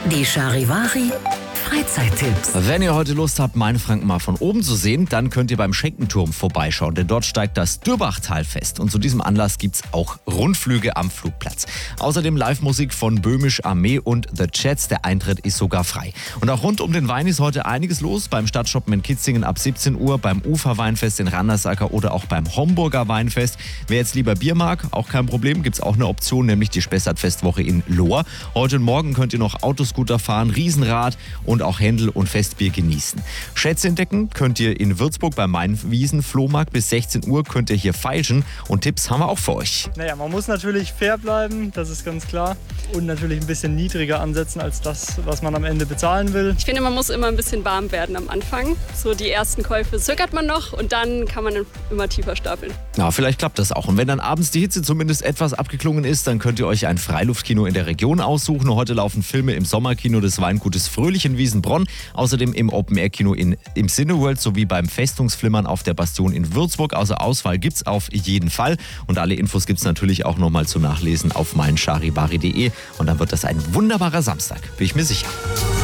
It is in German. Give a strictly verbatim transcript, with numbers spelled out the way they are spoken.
Die Charivari Freizeittipps. Wenn ihr heute Lust habt, Mainfranken mal von oben zu sehen, dann könnt ihr beim Schenkenturm vorbeischauen, denn dort steigt das Dürbachtalfest und zu diesem Anlass gibt's auch Rundflüge am Flugplatz. Außerdem Live-Musik von Böhmisch Armee und The Chats, der Eintritt ist sogar frei. Und auch rund um den Wein ist heute einiges los, beim Stadtshoppen in Kitzingen ab siebzehn Uhr, beim Uferweinfest in Randersacker oder auch beim Homburger Weinfest. Wer jetzt lieber Bier mag, auch kein Problem, gibt's auch eine Option, nämlich die Spessartfestwoche in Lohr. Heute und morgen könnt ihr noch Autoscooter fahren, Riesenrad und auch Händel und Festbier genießen. Schätze entdecken könnt ihr in Würzburg beim Mainwiesen-Flohmarkt. Bis sechzehn Uhr könnt ihr hier feilschen und Tipps haben wir auch für euch. Naja, man muss natürlich fair bleiben, das ist ganz klar. Und natürlich ein bisschen niedriger ansetzen als das, was man am Ende bezahlen will. Ich finde, man muss immer ein bisschen warm werden am Anfang. So die ersten Käufe zögert man noch und dann kann man immer tiefer stapeln. Ja, vielleicht klappt das auch. Und wenn dann abends die Hitze zumindest etwas abgeklungen ist, dann könnt ihr euch ein Freiluftkino in der Region aussuchen. Heute laufen Filme im Sommerkino des Weingutes Fröhlichenwiesenbronn, außerdem im Open-Air-Kino in, im Cineworld sowie beim Festungsflimmern auf der Bastion in Würzburg. Also Auswahl gibt's auf jeden Fall. Und alle Infos gibt's natürlich auch nochmal zu nachlesen auf mein charivari punkt de. Und dann wird das ein wunderbarer Samstag, bin ich mir sicher.